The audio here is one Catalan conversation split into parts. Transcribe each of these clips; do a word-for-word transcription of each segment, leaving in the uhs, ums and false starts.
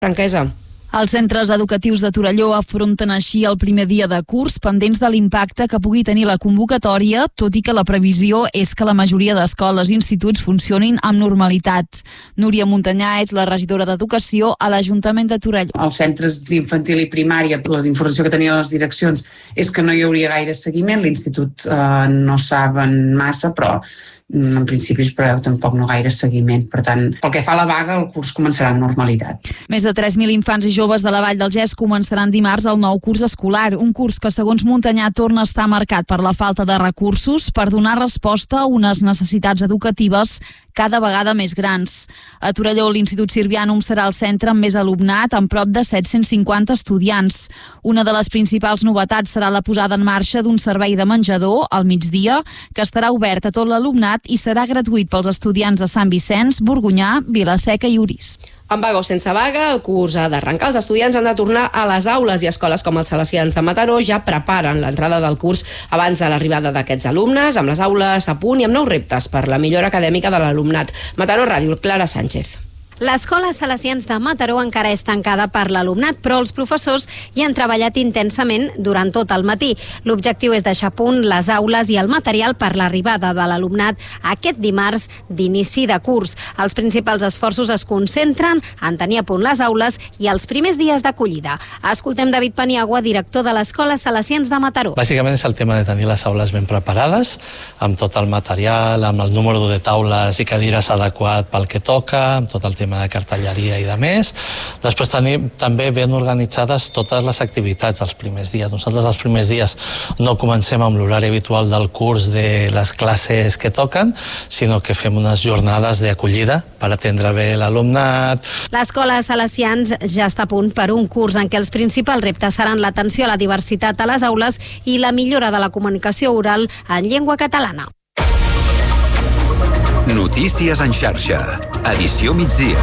Franquesa. Els centres educatius de Torelló afronten així el primer dia de curs, pendents de l'impacte que pugui tenir la convocatòria, tot i que la previsió és que la majoria d'escoles i instituts funcionin amb normalitat. Núria Montanyà és la regidora d'Educació a l'Ajuntament de Torelló. Els centres d'infantil i primària, la informació que tenien les direccions és que no hi hauria gaire seguiment. L'Institut eh, no saben massa, però en principi es preveu tampoc no gaire seguiment. Per tant, pel que fa a la vaga, el curs començarà amb normalitat. Més de tres mil infants i joves de la Vall del Gès començaran dimarts el nou curs escolar, un curs que, segons Montanyà, torna a estar marcat per la falta de recursos per donar resposta a unes necessitats educatives cada vegada més grans. A Torelló, l'Institut Sirvianum serà el centre amb més alumnat, amb prop de set-cents cinquanta estudiants. Una de les principals novetats serà la posada en marxa d'un servei de menjador al migdia, que estarà obert a tot l'alumnat i serà gratuït pels estudiants de Sant Vicenç, Borgonyà, Vila-seca i Orís. Amb vaga o sense vaga, el curs ha d'arrencar. Els estudiants han de tornar a les aules i escoles com els Salesians de Mataró ja preparen l'entrada del curs abans de l'arribada d'aquests alumnes, amb les aules a punt i amb nous reptes per la millora acadèmica de l'alumnat. Mataró Ràdio, Clara Sánchez. L'escola Salesians de Mataró encara és tancada per l'alumnat, però els professors hi han treballat intensament durant tot el matí. L'objectiu és deixar a punt les aules i el material per l'arribada de l'alumnat aquest dimarts d'inici de curs. Els principals esforços es concentren en tenir a punt les aules i els primers dies d'acollida. Escoltem David Paniagua, director de l'Escola Salesians de Mataró. Bàsicament és el tema de tenir les aules ben preparades, amb tot el material, amb el número de taules i cadires adequat pel que toca, amb tot el tema de cartelleria i de més. Després tenim també ben organitzades totes les activitats els primers dies. Nosaltres els primers dies no comencem amb l'horari habitual del curs de les classes que toquen, sinó que fem unes jornades d'acollida per atendre bé l'alumnat. L'Escola Salesians ja està a punt per un curs en què els principals reptes seran l'atenció a la diversitat a les aules i la millora de la comunicació oral en llengua catalana. Notícies en xarxa. Edició migdia.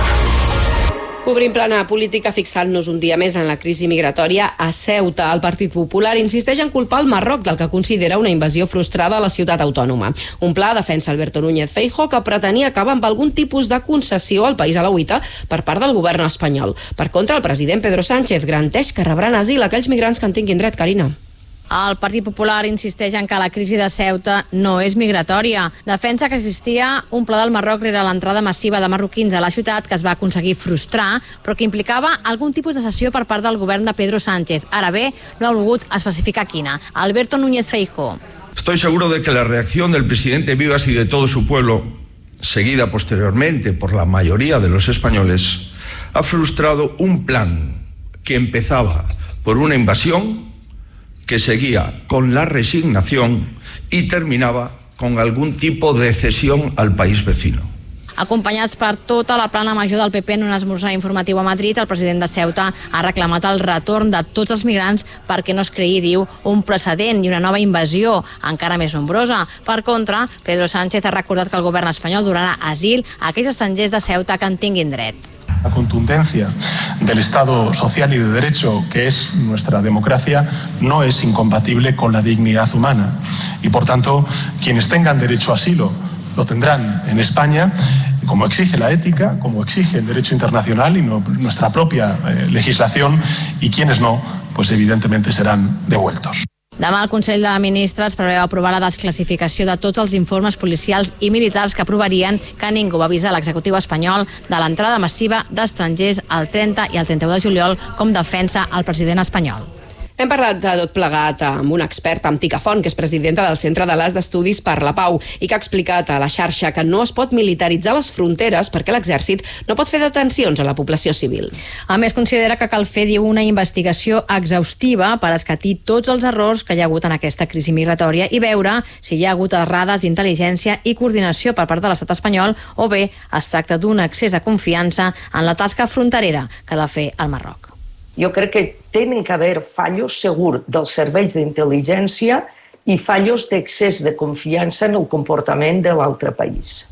Obrim plana política fixant-nos un dia més en la crisi migratòria a Ceuta. El Partit Popular insisteix en culpar el Marroc del que considera una invasió frustrada a la ciutat autònoma. Un pla defensa Alberto Núñez Feijóo que pretenia acabar amb algun tipus de concessió al país alauita per part del govern espanyol. Per contra, el president Pedro Sánchez garanteix que rebran asil aquells migrants que en tinguin dret. Carina. El Partit Popular insisteix en que la crisi de Ceuta no és migratòria. Defensa que existia un pla del Marroc rere l'entrada massiva de marroquins a la ciutat que es va aconseguir frustrar, però que implicava algun tipus de cessió per part del govern de Pedro Sánchez. Ara bé, no ha volgut especificar quina. Alberto Núñez Feijóo. Estoy seguro de que la reacción del presidente Vivas y de todo su pueblo, seguida posteriormente por la mayoría de los españoles, ha frustrado un plan que empezaba por una invasión, que seguía con la resignación y terminaba con algún tipo de cesión al país vecino. Acompanyats per tota la plana major del P P en un esmorzar informatiu a Madrid, el president de Ceuta ha reclamat el retorn de tots els migrants perquè no es creï, diu, un precedent i una nova invasió encara més nombrosa. Per contra, Pedro Sánchez ha recordat que el govern espanyol donarà asil a aquells estrangers de Ceuta que en tinguin dret. La contundencia del Estado social y de derecho que es nuestra democracia no es incompatible con la dignidad humana y por tanto quienes tengan derecho a asilo lo tendrán en España como exige la ética, como exige el derecho internacional y no, nuestra propia eh, legislación, y quienes no, pues evidentemente serán devueltos. Demà el Consell de Ministres preveu aprovar la desclassificació de tots els informes policials i militars que provarien que ningú va avisar l'executiu espanyol de l'entrada massiva d'estrangers el trenta i el trenta-u de juliol, com defensa el president espanyol. Hem parlat de tot plegat amb una experta, amb Tica Font, que és presidenta del Centre de l'As d'Estudis per la Pau i que ha explicat a la xarxa que no es pot militaritzar les fronteres perquè l'exèrcit no pot fer detencions a la població civil. A més, considera que cal fer, diu, una investigació exhaustiva per escatir tots els errors que hi ha hagut en aquesta crisi migratòria i veure si hi ha hagut errades d'intel·ligència i coordinació per part de l'estat espanyol o bé es tracta d'un excés de confiança en la tasca fronterera que ha de fer el Marroc. Jo crec que tenen que haver fallos segur dels serveis d'intel·ligència i fallos d'excés de confiança en el comportament de l'altre país.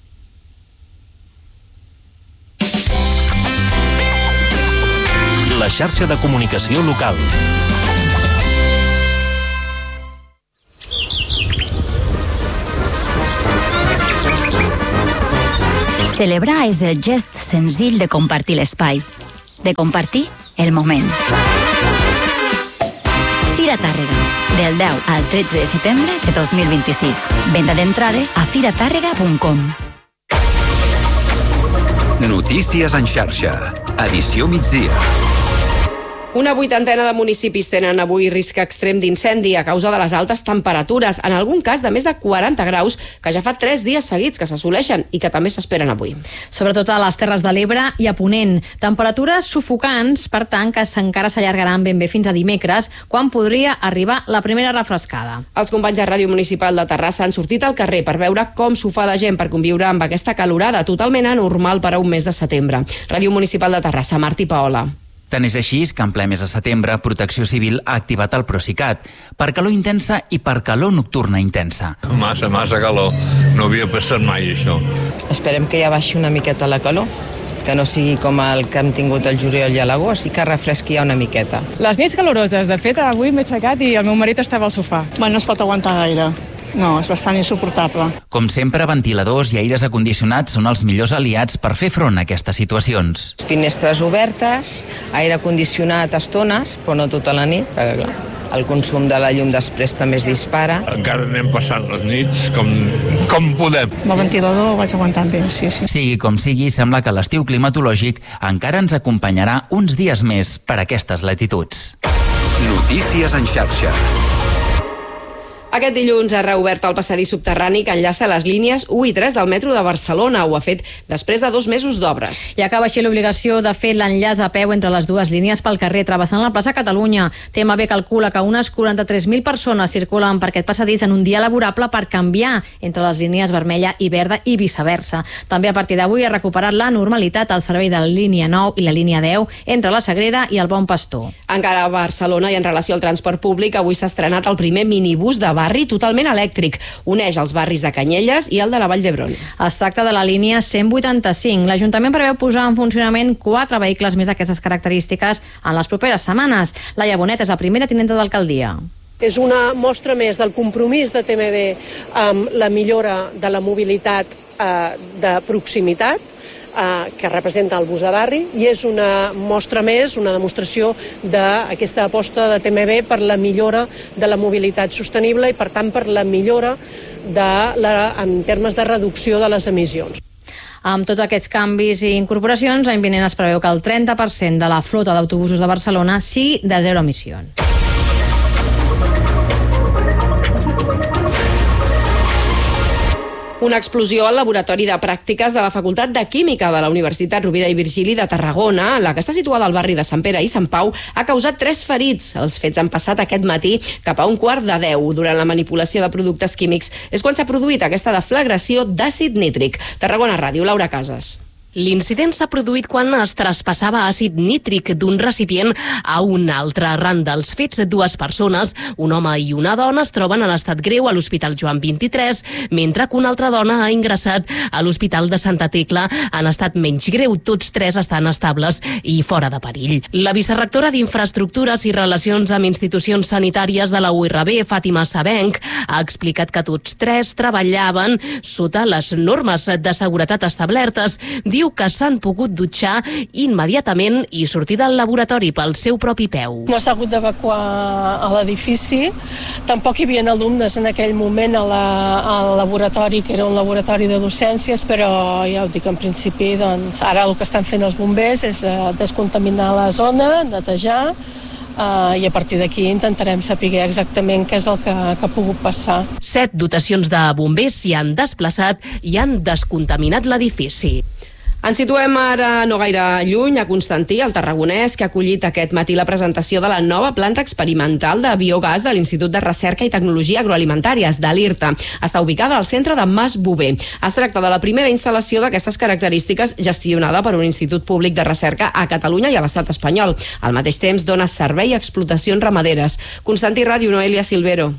La xarxa de comunicació local. Celebrar és el gest senzill de compartir l'espai. de compartir el moment. Fira Tàrrega, del deu al tretze de setembre de dos mil vint-i-sis. Venda d'entrades a fira tàrrega punt com. Notícies en xarxa. Edició migdia. Una vuitantena de municipis tenen avui risc extrem d'incendi a causa de les altes temperatures, en algun cas de més de quaranta graus, que ja fa tres dies seguits que s'assoleixen i que també s'esperen avui. Sobretot a les Terres de l'Ebre i a Ponent. Temperatures sufocants, per tant, que encara s'allargaran ben bé fins a dimecres, quan podria arribar la primera refrescada. Els companys de Ràdio Municipal de Terrassa han sortit al carrer per veure com s'ho fa la gent per conviure amb aquesta calorada totalment anormal per a un mes de setembre. Ràdio Municipal de Terrassa, Martí Paola. Tant és així que en ple mes de setembre Protecció Civil ha activat el Procicat per calor intensa i per calor nocturna intensa. Massa, massa calor. No havia passat mai això. Esperem que ja baixi una miqueta la calor, que no sigui com el que hem tingut el juliol i a l'agost i que refresqui ja una miqueta. Les nits caloroses. De fet, avui m'he aixecat i el meu marit estava al sofà. Bueno, no es pot aguantar gaire. No, és bastant insuportable. Com sempre, ventiladors i aires acondicionats són els millors aliats per fer front a aquestes situacions. Finestres obertes, aire condicionat a estones, però no tota la nit, perquè clar, el consum de la llum després també es dispara. Encara anem passant les nits com, com podem. El ventilador ho vaig aguantant bé, sí, sí. Sigui com sigui, sembla que l'estiu climatològic encara ens acompanyarà uns dies més per aquestes latituds. Notícies en xarxa. Aquest dilluns ha reobert el passadís subterrani que enllaça les línies u i tres del metro de Barcelona. Ho ha fet després de dos mesos d'obres. I acaba així l'obligació de fer l'enllaç a peu entre les dues línies pel carrer, travessant la plaça Catalunya. T M B calcula que unes quaranta-tres mil persones circulen per aquest passadís en un dia laborable per canviar entre les línies vermella i verda i viceversa. També a partir d'avui ha recuperat la normalitat al servei de la línia nou i la línia deu entre la Sagrera i el Bon Pastor. Encara a Barcelona i en relació al transport públic, avui s'ha estrenat el primer minibús de barri totalment elèctric. Uneix els barris de Canyelles i el de la Vall d'Hebron. Es tracta de la línia cent vuitanta-cinc. L'Ajuntament preveu posar en funcionament quatre vehicles més d'aquestes característiques en les properes setmanes. Laia Bonet és la primera tinenta d'alcaldia. És una mostra més del compromís de T M B amb la millora de la mobilitat eh, de proximitat, eh, que representa el bus de barri, i és una mostra més, una demostració d'aquesta aposta de T M B per la millora de la mobilitat sostenible i, per tant, per la millora de la, en termes de reducció de les emissions. Amb tots aquests canvis i incorporacions, l'any vinent es preveu que el trenta per cent de la flota d'autobusos de Barcelona sigui de zero emissions. Una explosió al laboratori de pràctiques de la Facultat de Química de la Universitat Rovira i Virgili de Tarragona, la que està situada al barri de Sant Pere i Sant Pau, ha causat tres ferits. Els fets han passat aquest matí cap a un quart de deu. Durant la manipulació de productes químics és quan s'ha produït aquesta deflagració d'àcid nítric. Tarragona Ràdio, Laura Casas. L'incident s'ha produït quan es traspassava àcid nítric d'un recipient a un altre. Arran dels fets, dues persones, un home i una dona, es troben en estat greu a l'Hospital Joan vint-i-tres, mentre que una altra dona ha ingressat a l'Hospital de Santa Tecla en estat menys greu. Tots tres estan estables i fora de perill. La vicerectora d'Infraestructures i Relacions amb Institucions Sanitàries de la U R B, Fàtima Sabenc, ha explicat que tots tres treballaven sota les normes de seguretat establertes. Diu que s'han pogut dutxar immediatament i sortir del laboratori pel seu propi peu. No s'ha hagut d'evacuar a l'edifici, tampoc hi havia alumnes en aquell moment a la, al laboratori, que era un laboratori de docències, però ja ho dic, en principi, doncs, ara el que estan fent els bombers és uh, descontaminar la zona, netejar, Uh, i a partir d'aquí intentarem saber exactament què és el que, que ha pogut passar. Set dotacions de bombers s'hi han desplaçat i han descontaminat l'edifici. Ens situem ara no gaire lluny a Constantí, el tarragonès, que ha acollit aquest matí la presentació de la nova planta experimental de biogàs de l'Institut de Recerca i Tecnologia Agroalimentàries, de l'IRTA. Està ubicada al centre de Mas Bover. Es tracta de la primera instal·lació d'aquestes característiques gestionada per un institut públic de recerca a Catalunya i a l'estat espanyol. Al mateix temps dona servei a explotacions ramaderes. Constantí Ràdio, Noelia Silvero.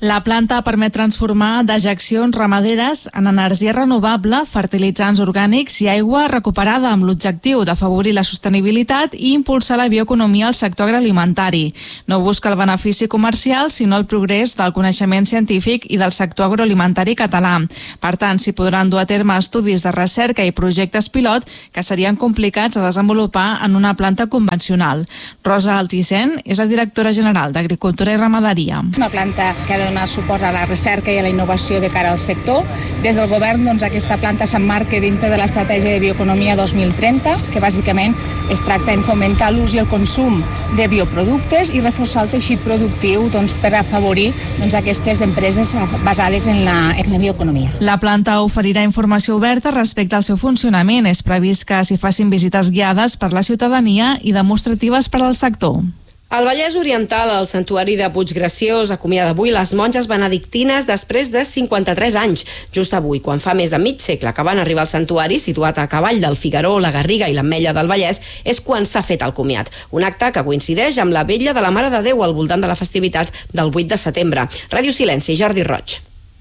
La planta permet transformar dejeccions ramaderes en energia renovable, fertilitzants orgànics i aigua recuperada amb l'objectiu d'afavorir la sostenibilitat i impulsar la bioeconomia al sector agroalimentari. No busca el benefici comercial, sinó el progrés del coneixement científic i del sector agroalimentari català. Per tant, s'hi podran dur a terme estudis de recerca i projectes pilot que serien complicats de desenvolupar en una planta convencional. Rosa Altisent és la directora general d'Agricultura i Ramaderia. Una planta que ha de donar suport a la recerca i a la innovació de cara al sector. Des del govern, doncs, aquesta planta s'emmarca dintre de l'estratègia de bioeconomia dos mil trenta, que bàsicament es tracta en fomentar l'ús i el consum de bioproductes i reforçar el teixit productiu, doncs, per afavorir, doncs, aquestes empreses basades en la, en la bioeconomia. La planta oferirà informació oberta respecte al seu funcionament. És previst que s'hi facin visites guiades per la ciutadania i demostratives per al sector. El Vallès Oriental, el santuari de Puiggraciós, acomiada avui les monges benedictines després de cinquanta-tres anys. Just avui, quan fa més de mig segle que van arribar al santuari, situat a cavall del Figaró, la Garriga i l'Ametlla del Vallès, és quan s'ha fet el comiat. Un acte que coincideix amb la vetlla de la Mare de Déu al voltant de la festivitat del vuit de setembre. Ràdio Silenci, Jordi Roig.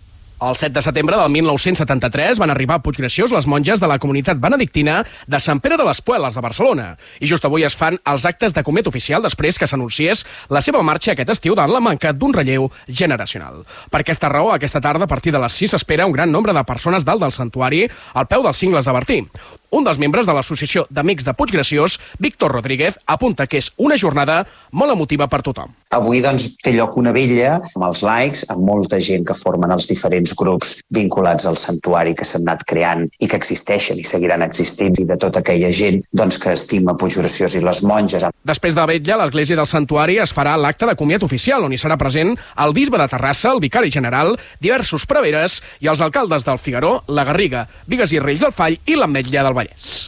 El set de setembre del mil nou-cents setanta-tres van arribar a Puiggraciós les monges de la comunitat benedictina de Sant Pere de les Pueles de Barcelona. I just avui es fan els actes de comiat oficial després que s'anunciés la seva marxa aquest estiu davant la manca d'un relleu generacional. Per aquesta raó, aquesta tarda, a partir de les sis, s'espera un gran nombre de persones dalt del santuari al peu dels cingles de Bertí. Un dels membres de l'Associació d'Amics de Puiggraciós, Víctor Rodríguez, apunta que és una jornada molt emotiva per tothom. Avui doncs, té lloc una vetlla amb els laics, amb molta gent que formen els diferents grups vinculats al santuari que s'han anat creant i que existeixen i seguiran existint, i de tota aquella gent doncs, que estima Puiggraciós i les monges. Després de la vetlla, a l'església del santuari es farà l'acte de comiat oficial, on hi serà present el bisbe de Terrassa, el vicari general, diversos preveres i els alcaldes del Figaró, la Garriga, Bigues i Reis del Fall i l'Ametlla del Vallès.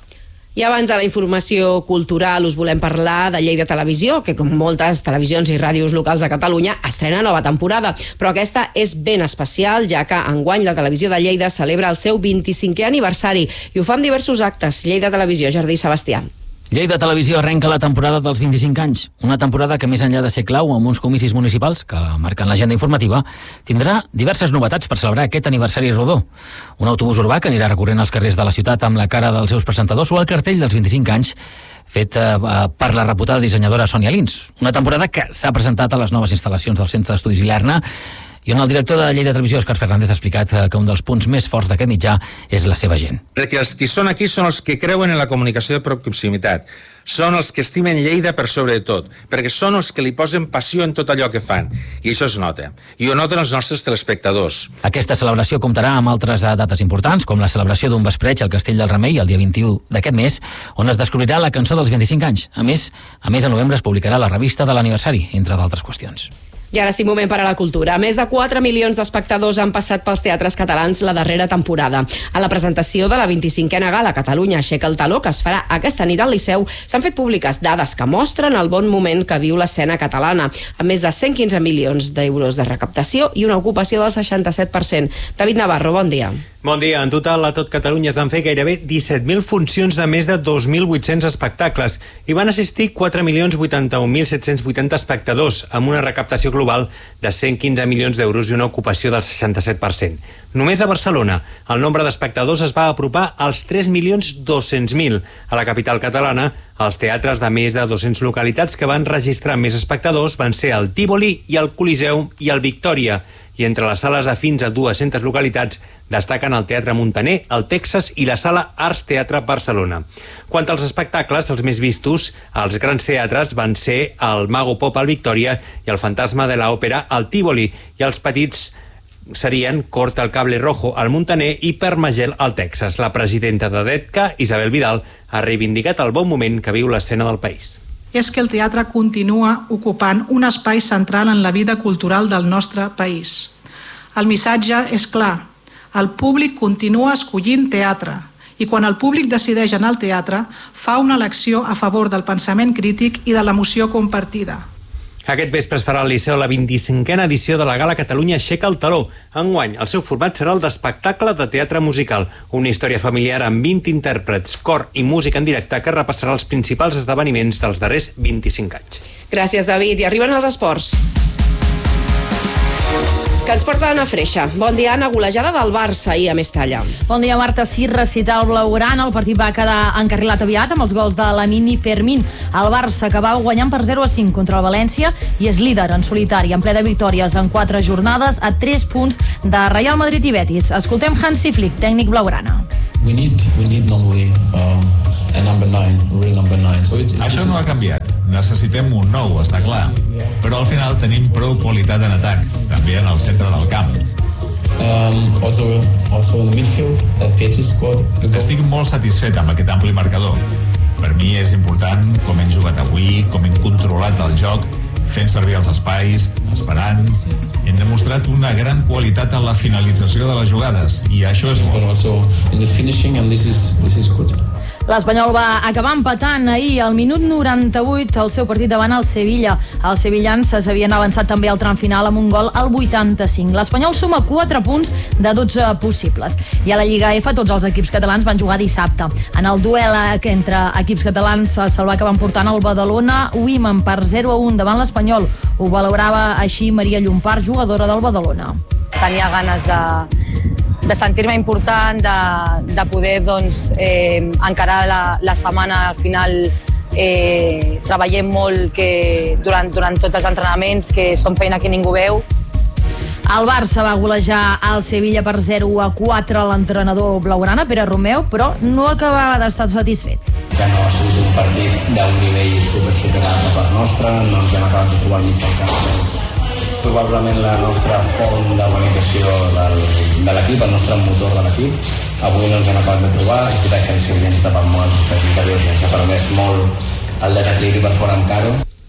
I abans de la informació cultural us volem parlar de Lleida Televisió, que com moltes televisions i ràdios locals a Catalunya estrena nova temporada, però aquesta és ben especial, ja que enguany la televisió de Lleida celebra el seu vint-i-cinquè aniversari i ho fa amb diversos actes. Lleida Televisió, Jardí Sebastià. Lleida Televisió arrenca la temporada dels vint-i-cinc anys, una temporada que més enllà de ser clau amb uns comicis municipals que marquen l'agenda informativa, tindrà diverses novetats per celebrar aquest aniversari rodó. Un autobús urbà que anirà recorrent els carrers de la ciutat amb la cara dels seus presentadors o el cartell dels vint-i-cinc anys fet eh, per la reputada dissenyadora Sònia Lins. Una temporada que s'ha presentat a les noves instal·lacions del Centre d'Estudis Ilerna i on el director de Lleida Televisió, Òscar Fernández, ha explicat que un dels punts més forts d'aquest mitjà és la seva gent. Perquè els que són aquí són els que creuen en la comunicació de proximitat, són els que estimen Lleida per sobre de tot, perquè són els que li posen passió en tot allò que fan, i això es nota, i ho noten els nostres telespectadors. Aquesta celebració comptarà amb altres dates importants, com la celebració d'un vespreig al Castell del Remei el dia vint-i-u d'aquest mes, on es descobrirà la cançó dels vint-i-cinc anys. A més, a més, a novembre es publicarà la revista de l'aniversari, entre d'altres qüestions. I ara sí, moment per a la cultura. Més de quatre milions d'espectadors han passat pels teatres catalans la darrera temporada. A la presentació de la vint-i-cinquena gala Catalunya aixeca el taló, que es farà aquesta nit al Liceu, s'han fet públiques dades que mostren el bon moment que viu l'escena catalana, amb més de cent quinze milions d'euros de recaptació i una ocupació del seixanta-set per cent. David Navarro, bon dia. Bon dia. En total, a tot Catalunya es van fer gairebé disset mil funcions de més de dos mil vuit-cents espectacles i van assistir quatre milions vuitanta-un mil set-cents vuitanta espectadors, amb una recaptació global de cent quinze milions d'euros i una ocupació del seixanta-set per cent. Només a Barcelona, el nombre d'espectadors es va apropar als tres milions dos-cents mil. A la capital catalana, els teatres de més de dues-centes localitats que van registrar més espectadors van ser el Tívoli i el Coliseum i el Victòria. I entre les sales de fins a dues-centes localitats destaquen el Teatre Muntaner, el Texas i la Sala Arts Teatre Barcelona. Quant als espectacles, els més vistos, els grans teatres van ser el Mago Pop al Victòria i el Fantasma de l'Òpera al Tívoli, i els petits serien Corta el Cable Rojo al Muntaner i Permagel al Texas. La presidenta de D E T C A, Isabel Vidal, ha reivindicat el bon moment que viu l'escena del país. És que el teatre continua ocupant un espai central en la vida cultural del nostre país. El missatge és clar. El públic continua escollint teatre i quan el públic decideix anar al teatre fa una elecció a favor del pensament crític i de l'emoció compartida. Aquest vespre es farà al Liceu la vint-i-cinquena edició de la Gala Catalunya aixeca el taló. Enguany, el seu format serà el d'espectacle de teatre musical, una història familiar amb vint intèrprets, cor i música en directe que repassarà els principals esdeveniments dels darrers vint-i-cinc anys. Gràcies, David. I arriben els esports. Que ens porta Anna Freixa. Bon dia, Anna. Golejada del Barça ahir a Mestalla. Bon dia, Marta. Sí, recital blaugrana. El partit va quedar encarrilat aviat amb els gols de Lamine i Fermín. El Barça acabava guanyant per zero a cinc contra el València i és líder en solitari, en ple de victòries en quatre jornades, a tres punts de Real Madrid i Betis. Escoltem Hansi Flick, tècnic blaugrana. We need, we need normally um, a number nine, a real number nine. So it's, Això no ha canviat. Necessitem un nou, està clar. Però al final tenim prou qualitat en atac, també en el centre del camp. Um, also, also in the midfield, that Petri scored. Estic molt satisfet amb aquest ampli marcador. Per mi és important com hem jugat avui, com hem controlat el joc, fent servir els espais, esperant. Hem demostrat una gran qualitat en la finalització de les jugades i això és bo. Also in the finishing, and this is, this is good. L'Espanyol va acabar empatant ahir al minut noranta-vuit el seu partit davant el Sevilla. Els sevillans s'havien avançat també al tram final amb un gol al vuitanta-cinc. L'Espanyol suma quatre punts de dotze possibles. I a la Lliga F tots els equips catalans van jugar dissabte. En el duel entre equips catalans se'l va acabar emportant el Badalona Women per zero a un davant l'Espanyol. Ho valorava així Maria Llompart, jugadora del Badalona. Tenia ganes de de sentir-me important, de, de poder doncs, eh, encarar la, la setmana. Al final eh, treballem molt que durant, durant tots els entrenaments, que són feina que ningú veu. El Barça va golejar el Sevilla per zero a quatre a l'entrenador blaugrana, Pere Romeu, però no acabava d'estar satisfet. Que no ha sigut un partit d'un nivell super, super alt per nostre, no ens hem acabat de trobar mig al camp. Probablement la nostra font d'organització del, de l'equip, el nostre motor de l'equip. Avui no ens hem acabat de trobar, és veritat que ens hem tapat molt els espais interiors i ens ha permès molt el desequilibri per fora amb Caro.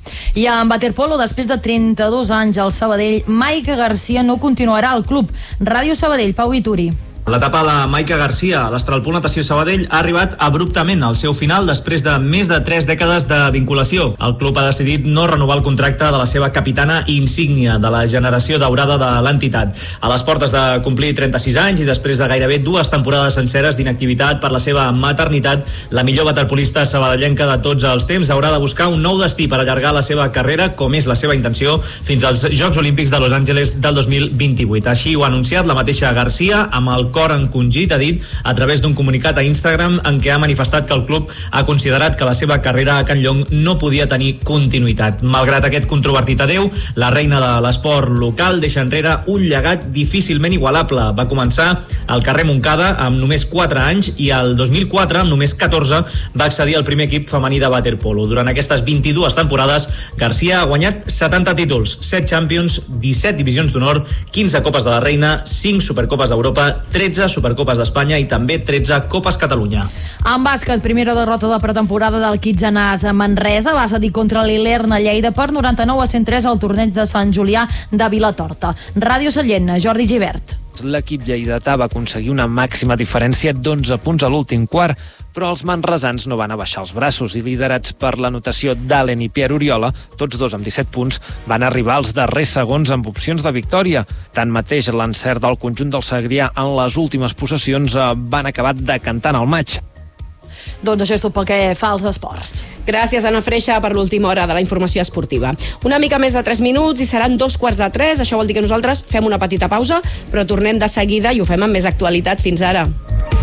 I amb waterpolo, després de trenta-dos anys al Sabadell, Maica Garcia no continuarà al club. Ràdio Sabadell, Pau Vituri. L'etapa de Maica Garcia a l'Astralpool Natació Sabadell ha arribat abruptament al seu final després de més de tres dècades de vinculació. El club ha decidit no renovar el contracte de la seva capitana insígnia de la generació daurada de l'entitat. A les portes de complir trenta-sis anys i després de gairebé dues temporades senceres d'inactivitat per la seva maternitat, la millor waterpolista sabadellenca de tots els temps haurà de buscar un nou destí per allargar la seva carrera, com és la seva intenció, fins als Jocs Olímpics de Los Angeles del dos mil vint-i-vuit. Així ho ha anunciat la mateixa Garcia amb el cor encongit, ha dit, a través d'un comunicat a Instagram en què ha manifestat que el club ha considerat que la seva carrera a Can Llong no podia tenir continuïtat. Malgrat aquest controvertit adeu, la reina de l'esport local deixa enrere un llegat difícilment igualable. Va començar al carrer Montcada amb només quatre anys i al dos mil quatre, amb només catorze, va accedir al primer equip femení de waterpolo. Durant aquestes vint-i-dues temporades, Garcia ha guanyat setanta títols, set Champions, disset divisions d'honor, quinze Copes de la Reina, cinc Supercopes d'Europa, tretze Supercopes d'Espanya i també tretze Copes Catalunya. En bàsquet, primera derrota de pretemporada del Quitzenàs a Manresa, va cedir contra l'Ilerna Lleida per noranta-nou a cent tres al torneig de Sant Julià de Vilatorta. Ràdio Sallent, Jordi Givert. L'equip lleidatà va aconseguir una màxima diferència d'onze punts a l'últim quart, però els manresans no van abaixar els braços i, liderats per l'anotació d'Allen i Pierre Oriola, tots dos amb disset punts, van arribar als darrers segons amb opcions de victòria. Tanmateix, l'encert del conjunt del Segrià en les últimes possessions van acabar decantant el maig. Doncs això és tot pel que fa als esports. Gràcies, Anna Freixa, per l'última hora de la informació esportiva. Una mica més de tres minuts i seran dos quarts de tres. Això vol dir que nosaltres fem una petita pausa, però tornem de seguida i ho fem amb més actualitat. Fins ara.